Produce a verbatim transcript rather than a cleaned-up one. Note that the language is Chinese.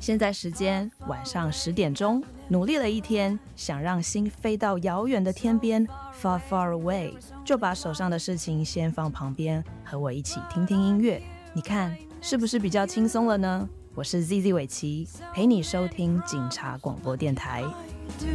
现在时间晚上十点钟，努力了一天，想让心飞到遥远的天边 far far away， 就把手上的事情先放旁边，和我一起听听音乐。你看是不是比较轻松了呢？我是 Z Z 伟琪，陪你收听警察广播电台。